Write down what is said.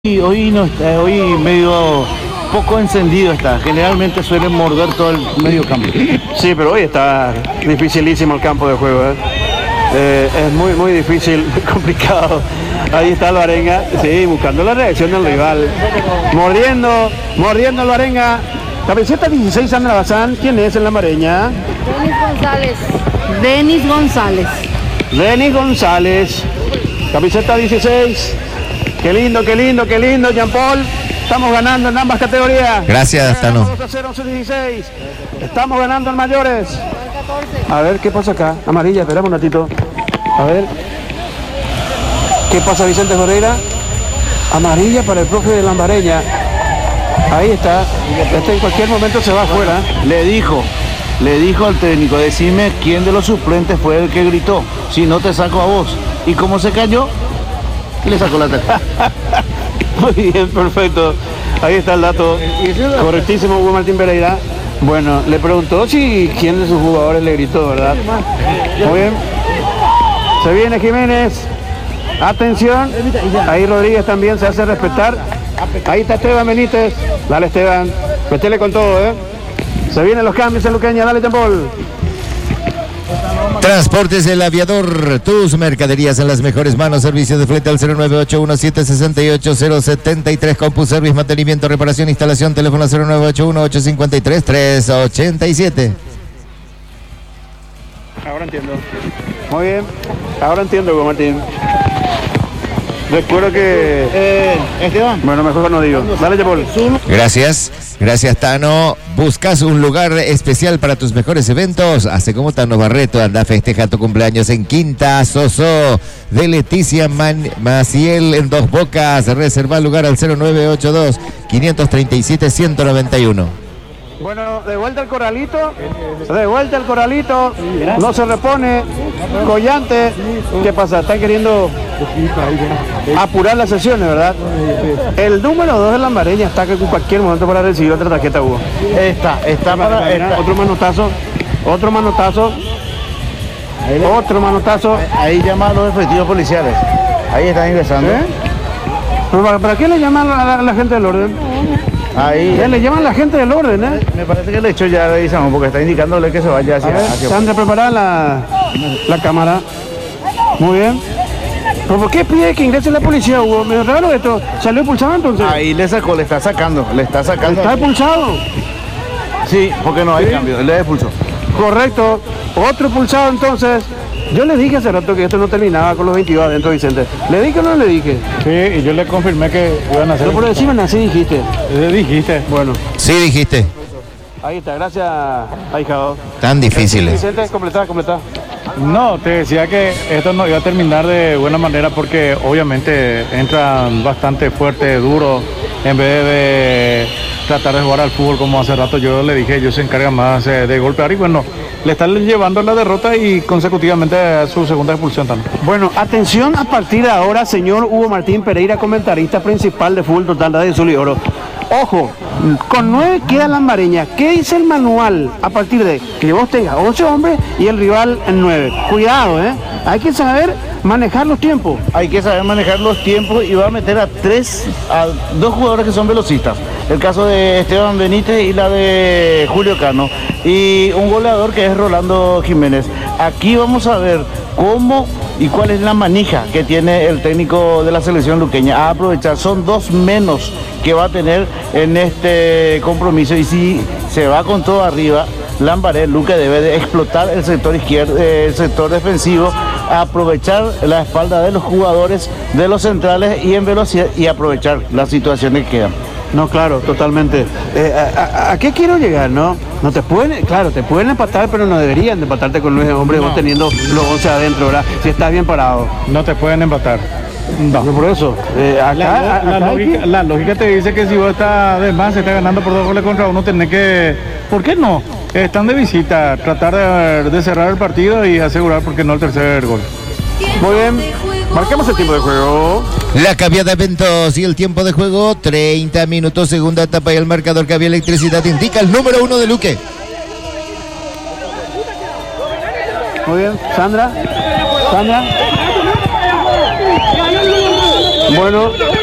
Hoy no está, hoy medio poco encendido está. Generalmente suelen morder todo el medio campo. Sí, pero hoy está dificilísimo el campo de juego. Es muy difícil, muy complicado. Ahí está Alvarenga, sí, buscando la reacción del rival. Mordiendo Alvarenga. Camiseta 16, Sandra Bazán. ¿Quién es en la Mareña? Denis González. Camiseta 16. Qué lindo, Jean Paul. Estamos ganando en ambas categorías. Gracias, Tano. 2-0-16. Estamos ganando en mayores. A ver, ¿qué pasa acá? Amarilla, esperamos un ratito. A ver. ¿Qué pasa, Vicente Correira? Amarilla para el profe de Lambareña. Ahí está. Este en cualquier momento se va afuera. Le dijo al técnico, decime quién de los suplentes fue el que gritó. Si no te saco a vos. Y como se cayó, le sacó la tarjeta. Muy bien, perfecto. Ahí está el dato. Correctísimo, Hugo Martín Pereira. Bueno, le preguntó si quién de sus jugadores le gritó, ¿verdad? Muy bien. Se viene Jiménez. Atención. Ahí Rodríguez también se hace respetar. Ahí está Esteban Benítez. Dale, Esteban. Metele con todo, ¿eh? Se vienen los cambios en Luqueña. Dale, Tempol. Transportes El Aviador, tus mercaderías en las mejores manos. Servicio de flete al 09817680073. CompuService, mantenimiento, reparación, instalación. Teléfono 0981-853-387. Ahora entiendo. Muy bien. Ahora entiendo, Hugo Martín. Recuerdo que... Esteban. Bueno, mejor no digo. Dale, Tempol. Gracias, Tano. ¿Buscas un lugar especial para tus mejores eventos? Hace como Tano Barreto, anda, festeja tu cumpleaños en Quinta Soso de Leticia Maciel en Dos Bocas. Reserva lugar al 0982-537-191. Bueno, de vuelta al corralito. No se repone. Collante. ¿Qué pasa? Están queriendo apurar las sesiones, ¿verdad? El número 2 de la Lambareña está que en cualquier momento para recibir otra tarjeta, Hugo. Está para... Otro manotazo. Ahí llaman a los efectivos policiales. Ahí están ingresando. ¿Para qué le llaman a la gente del orden? Ahí. Le llaman a la gente del orden, ¿eh? Me parece que le echó ya revisamos porque está indicándole que se vaya hacia... Sandra, preparada la cámara. Muy bien. ¿Pero por qué pide que ingrese la policía, Hugo? Me raro esto. ¿Salió expulsado entonces? Ahí le está sacando. ¿Está expulsado? Sí, porque no hay cambio. Él le expulsó. Correcto. Otro expulsado entonces. Yo le dije hace rato que esto no terminaba con los 22 adentro, Vicente. ¿Le dije o no le dije? Sí, y yo le confirmé que iban a hacer... No, pero decime así dijiste. Dijiste. Bueno. Sí, dijiste. Ahí está, gracias, ahijado. Tan difíciles. Vicente, completá. No, te decía que esto no iba a terminar de buena manera porque obviamente entran bastante fuerte, duro, en vez de tratar de jugar al fútbol como hace rato yo le dije, ellos se encargan más de golpear y bueno, le están llevando la derrota y consecutivamente a su segunda expulsión también. Bueno, atención a partir de ahora, señor Hugo Martín Pereira, comentarista principal de Fútbol Total de Azul y Oro. Ojo, con 9 queda Lambareña. ¿Qué dice el manual a partir de que vos tengas 11 hombres y el rival en 9? Cuidado, hay que saber manejar los tiempos. Hay que saber manejar los tiempos y va a meter a 2 jugadores que son velocistas. El caso de Esteban Benítez y la de Julio Cano. Y un goleador que es Rolando Jiménez. Aquí vamos a ver cómo y cuál es la manija que tiene el técnico de la selección luqueña. A aprovechar, son 2 menos que va a tener en este compromiso. Y si se va con todo arriba, Lambaré Luque debe de explotar el sector izquierdo, el sector defensivo, aprovechar la espalda de los jugadores, de los centrales y en velocidad y aprovechar las situaciones que quedan. No, claro, totalmente. ¿A qué quiero llegar, no? No te pueden, claro, te pueden empatar, pero no deberían de empatarte con 9 hombres, vos teniendo los 11 adentro, ¿verdad? Si estás bien parado. No te pueden empatar. No, por eso. La lógica te dice que si vos estás de más, estás ganando por 2 goles contra 1, tenés que... ¿Por qué no? Están de visita, tratar de cerrar el partido y asegurar, ¿por qué no, el tercer gol? Muy bien. Marcamos el tiempo de juego. La cambiada de eventos y el tiempo de juego, 30 minutos, segunda etapa y el marcador que había electricidad indica el número 1 de Luque. Muy bien, Sandra. Bueno,